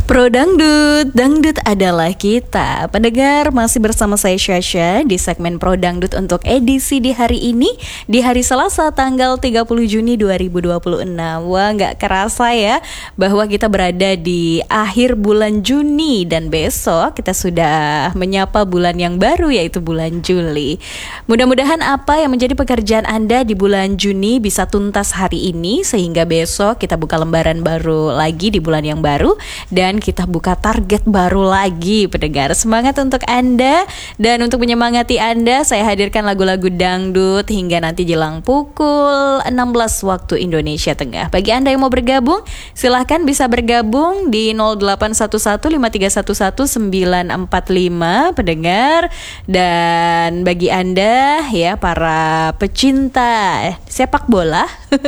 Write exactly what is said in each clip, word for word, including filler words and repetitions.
Pro Dangdut, Dangdut adalah kita. Pendengar, masih bersama saya Syasha di segmen Pro Dangdut untuk edisi di hari ini, di hari Selasa tanggal tiga puluh Juni dua ribu dua puluh enam. Wah, gak kerasa ya bahwa kita berada di akhir bulan Juni dan besok kita sudah menyapa bulan yang baru, yaitu bulan Juli. Mudah-mudahan apa yang menjadi pekerjaan Anda di bulan Juni bisa tuntas hari ini, sehingga besok kita buka lembaran baru lagi di bulan yang baru dan kita buka target baru lagi. Pendengar, semangat untuk Anda. Dan untuk menyemangati Anda, saya hadirkan lagu-lagu dangdut hingga nanti jelang pukul enam belas waktu Indonesia Tengah. Bagi Anda yang mau bergabung, silahkan bisa bergabung di nol delapan satu satu lima tiga satu satu sembilan empat lima, pendengar. Dan bagi Anda ya, para pecinta sepak bola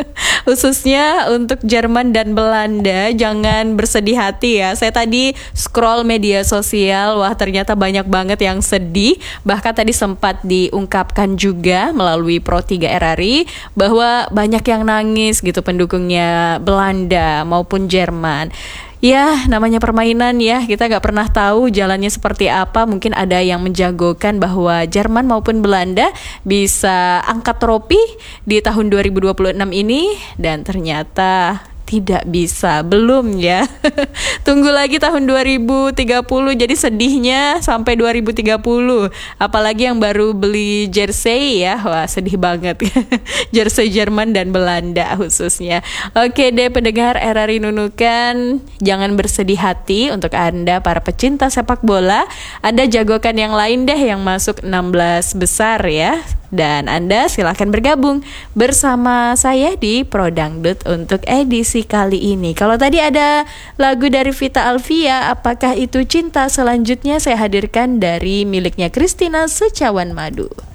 khususnya untuk Jerman dan Belanda, jangan bersedih hati ya. Saya tadi scroll media sosial, wah ternyata banyak banget yang sedih. Bahkan tadi sempat diungkapkan juga melalui Pro tiga R R I bahwa banyak yang nangis gitu pendukungnya Belanda maupun Jerman. Ya, namanya permainan ya, kita gak pernah tahu jalannya seperti apa. Mungkin ada yang menjagokan bahwa Jerman maupun Belanda bisa angkat trofi di tahun dua ribu dua puluh enam ini, dan ternyata tidak bisa, belum ya. Tunggu lagi tahun dua ribu tiga puluh, jadi sedihnya sampai dua ribu tiga puluh. Apalagi yang baru beli jersey ya, wah sedih banget. Jersey Jerman dan Belanda khususnya. Oke deh pendengar R R I Nunukan, jangan bersedih hati untuk Anda para pecinta sepak bola. Ada jagokan yang lain deh yang masuk enam belas besar ya. Dan Anda silahkan bergabung bersama saya di Pro Dangdut untuk edisi kali ini. Kalau tadi ada lagu dari Vita Alvia, apakah itu cinta? Selanjutnya saya hadirkan dari miliknya Christina Secawan Madu.